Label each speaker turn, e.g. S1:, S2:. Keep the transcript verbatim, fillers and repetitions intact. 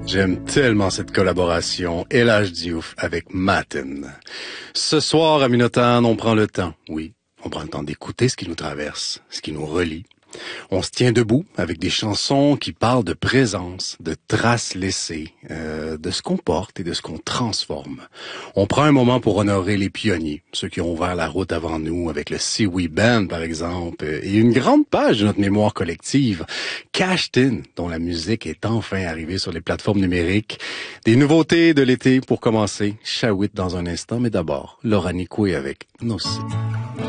S1: J'aime tellement cette collaboration El Hadj Diouf avec Maten. Ce soir, à Minotagne, on prend le temps, oui, on prend le temps d'écouter ce qui nous traverse, ce qui nous relie. On se tient debout avec des chansons qui parlent de présence, de traces laissées, euh, de ce qu'on porte et de ce qu'on transforme. On prend un moment pour honorer les pionniers, ceux qui ont ouvert la route avant nous, avec le Seawee Band par exemple, et une grande page de notre mémoire collective, Cashed In, dont la musique est enfin arrivée sur les plateformes numériques. Des nouveautés de l'été pour commencer, Shawit dans un instant, mais d'abord, Laura Nicoué avec Nossi.